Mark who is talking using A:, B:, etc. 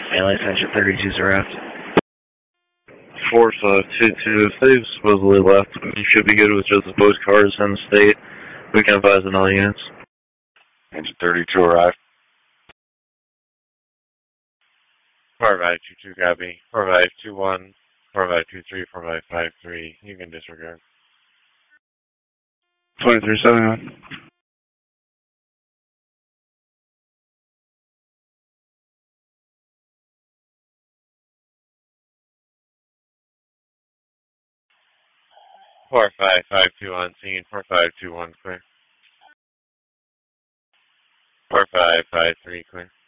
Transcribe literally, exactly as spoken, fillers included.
A: Melee Section thirty-two's arrived.
B: four five two two, if they've supposedly left, you should be good with just the postcards in the state. We can advise on all units.
C: Engine thirty-two arrived.
D: four five two two, copy. four five two one, four five two three, four five five three. You can disregard.
E: twenty-three seventy-one.
D: four five five two on scene, four five two one clear. four five five three clear.